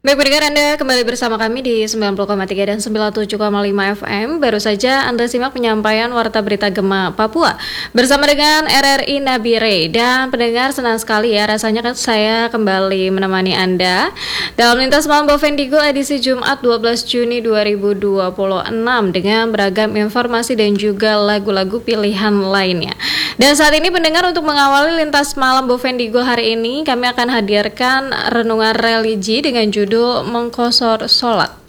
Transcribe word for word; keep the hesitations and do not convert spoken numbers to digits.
Baik pendengar, Anda kembali bersama kami di sembilan puluh koma tiga dan sembilan puluh tujuh koma lima F M. Baru saja Anda simak penyampaian Warta Berita Gema Papua bersama dengan R R I Nabire. Dan pendengar, senang sekali ya rasanya kan saya kembali menemani Anda dalam Lintas Malam Bovendigul edisi Jumat dua belas Juni dua ribu dua puluh enam dengan beragam informasi dan juga lagu-lagu pilihan lainnya. Dan saat ini pendengar, untuk mengawali Lintas Malam Bovendigul hari ini kami akan hadirkan renungan religi dengan judul Mengkosor Sholat.